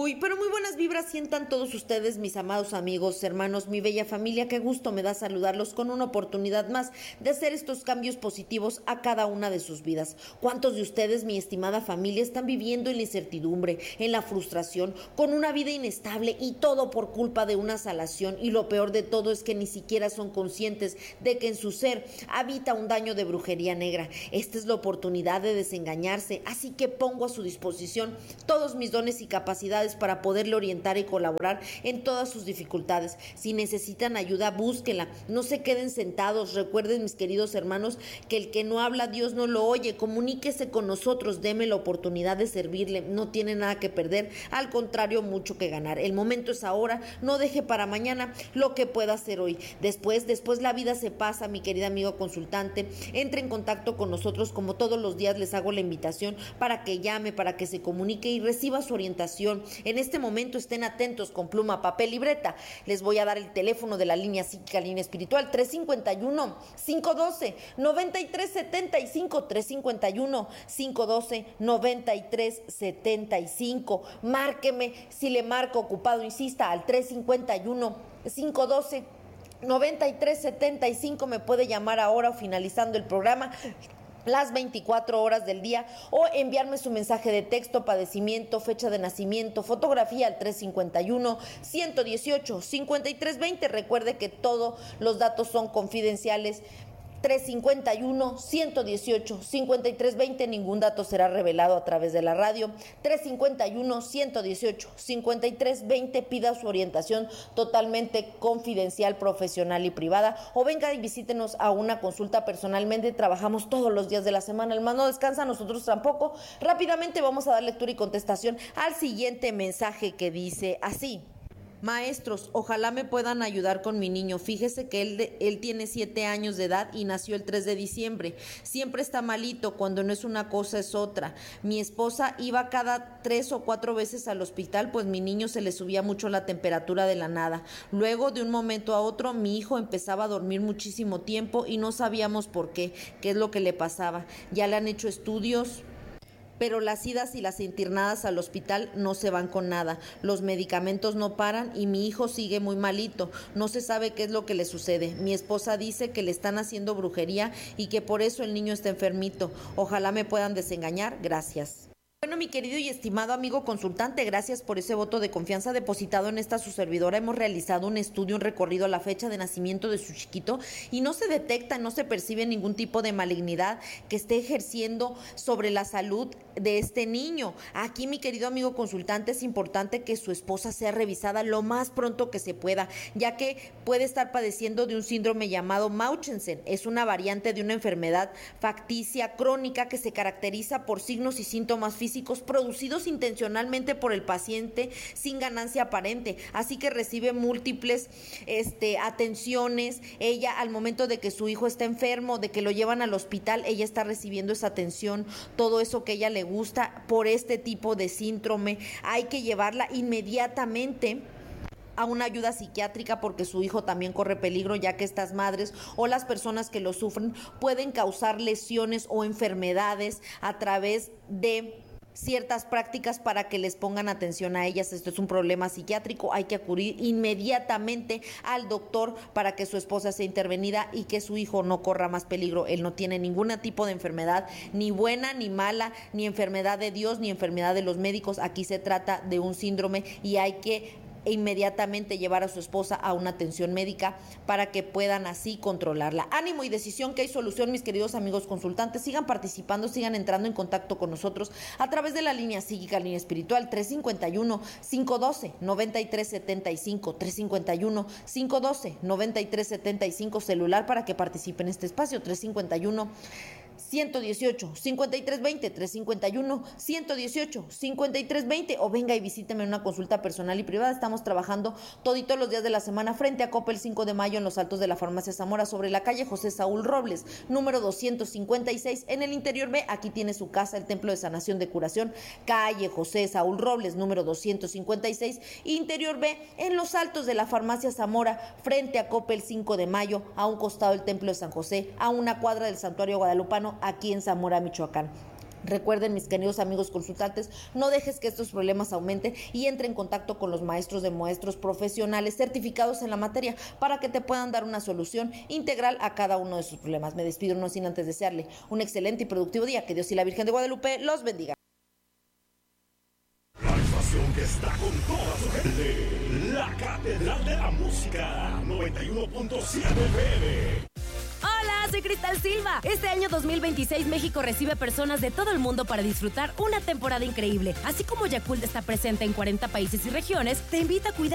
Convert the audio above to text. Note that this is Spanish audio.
Pero muy buenas vibras sientan todos ustedes, mis amados amigos, hermanos, mi bella familia. Qué gusto me da saludarlos con una oportunidad más de hacer estos cambios positivos a cada una de sus vidas. ¿Cuántos de ustedes, mi estimada familia, están viviendo en la incertidumbre, en la frustración, con una vida inestable y todo por culpa de una salación? Y lo peor de todo es que ni siquiera son conscientes de que en su ser habita un daño de brujería negra. Esta es la oportunidad de desengañarse, así que pongo a su disposición todos mis dones y capacidades para poderle orientar y colaborar en todas sus dificultades. Si necesitan ayuda, búsquenla, no se queden sentados. Recuerden, mis queridos hermanos, que el que no habla, Dios no lo oye. Comuníquese con nosotros, deme la oportunidad de servirle, no tiene nada que perder, al contrario, mucho que ganar. El momento es ahora, no deje para mañana lo que pueda hacer hoy. Después la vida se pasa, mi querida amigo consultante. Entre en contacto con nosotros, como todos los días les hago la invitación para que llame, para que se comunique y reciba su orientación. En este momento estén atentos con pluma, papel, libreta. Les voy a dar el teléfono de la línea psíquica, línea espiritual, 351-512-9375, 351-512-9375. Márqueme, si le marco ocupado, insista al 351-512-9375. Me puede llamar ahora o finalizando el programa, las 24 horas del día, o enviarme su mensaje de texto, padecimiento, fecha de nacimiento, fotografía al 351-118-5320. Recuerde que todos los datos son confidenciales. 351-118-5320, ningún dato será revelado a través de la radio. 351-118-5320, pida su orientación totalmente confidencial, profesional y privada, o venga y visítenos a una consulta personalmente. Trabajamos todos los días de la semana, el más no descansa, nosotros tampoco. Rápidamente vamos a dar lectura y contestación al siguiente mensaje, que dice así: maestros, ojalá me puedan ayudar con mi niño. Fíjese que él tiene 7 años de edad y nació el 3 de diciembre. Siempre está malito, cuando no es una cosa es otra. Mi esposa iba cada 3 o 4 veces al hospital, pues mi niño se le subía mucho la temperatura de la nada. Luego, de un momento a otro, mi hijo empezaba a dormir muchísimo tiempo y no sabíamos por qué es lo que le pasaba. Ya le han hecho estudios, pero las idas y las internadas al hospital no se van con nada. Los medicamentos no paran y mi hijo sigue muy malito. No se sabe qué es lo que le sucede. Mi esposa dice que le están haciendo brujería y que por eso el niño está enfermito. Ojalá me puedan desengañar. Gracias. Bueno, mi querido y estimado amigo consultante, gracias por ese voto de confianza depositado en esta su servidora. Hemos realizado un estudio, un recorrido a la fecha de nacimiento de su chiquito y no se detecta, no se percibe ningún tipo de malignidad que esté ejerciendo sobre la salud de este niño. Aquí, mi querido amigo consultante, es importante que su esposa sea revisada lo más pronto que se pueda, ya que puede estar padeciendo de un síndrome llamado Mauchensen. Es una variante de una enfermedad facticia crónica que se caracteriza por signos y síntomas físicos producidos intencionalmente por el paciente sin ganancia aparente, así que recibe múltiples atenciones. Ella, al momento de que su hijo está enfermo, de que lo llevan al hospital, ella está recibiendo esa atención, todo eso que ella le gusta por este tipo de síndrome. Hay que llevarla inmediatamente a una ayuda psiquiátrica, porque su hijo también corre peligro, ya que estas madres o las personas que lo sufren pueden causar lesiones o enfermedades a través de ciertas prácticas para que les pongan atención a ellas. Esto es un problema psiquiátrico, hay que acudir inmediatamente al doctor para que su esposa sea intervenida y que su hijo no corra más peligro. Él no tiene ningún tipo de enfermedad, ni buena ni mala, ni enfermedad de Dios, ni enfermedad de los médicos. Aquí se trata de un síndrome y hay que inmediatamente llevar a su esposa a una atención médica para que puedan así controlarla. Ánimo y decisión, que hay solución, mis queridos amigos consultantes. Sigan participando, sigan entrando en contacto con nosotros a través de la línea psíquica, línea espiritual, 351-512-9375, 351-512-9375, celular para que participen en este espacio, 351-118-5320, 351-118-5320, o venga y visíteme en una consulta personal y privada. Estamos trabajando toditos los días de la semana frente a Coppel 5 de Mayo, en los altos de la Farmacia Zamora, sobre la calle José Saúl Robles, número 256, en el interior B. Aquí tiene su casa, el Templo de Sanación de Curación, calle José Saúl Robles, número 256, interior B, en los altos de la Farmacia Zamora, frente a Coppel 5 de Mayo, a un costado del Templo de San José, a una cuadra del Santuario Guadalupano, aquí en Zamora, Michoacán. Recuerden, mis queridos amigos consultantes, no dejes que estos problemas aumenten y entre en contacto con los maestros de maestros profesionales certificados en la materia para que te puedan dar una solución integral a cada uno de sus problemas. Me despido no sin antes desearle un excelente y productivo día. Que Dios y la Virgen de Guadalupe los bendiga. La estación que está con toda su gente, la Catedral de la Música, 91.7 FM. Hola, soy Cristal Silva. Este año 2026 México recibe personas de todo el mundo para disfrutar una temporada increíble. Así como Yakult está presente en 40 países y regiones, te invita a cuidar